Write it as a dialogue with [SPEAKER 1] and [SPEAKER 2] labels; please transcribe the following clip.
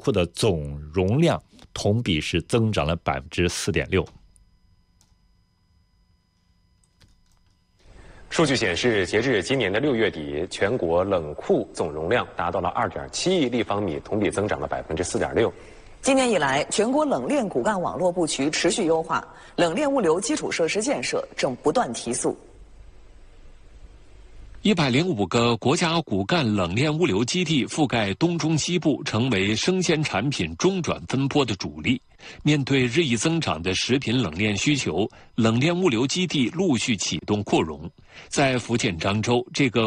[SPEAKER 1] 库的总容量同比是增长了4.6%。
[SPEAKER 2] 数据显示，截至今年的6月底，全国冷库总容量达到了2.7亿立方米，同比增长了4.6%。
[SPEAKER 3] 今年以来，全国冷链骨干网络布局持续优化，冷链物流基础设施建设正不断提速。
[SPEAKER 4] 105个国家骨干冷链物流基地覆盖东中西部，成为生鲜产品中转分拨的主力。面对日益增长的食品冷链需求，冷链物流基地陆续启动扩容。在福建漳州，这个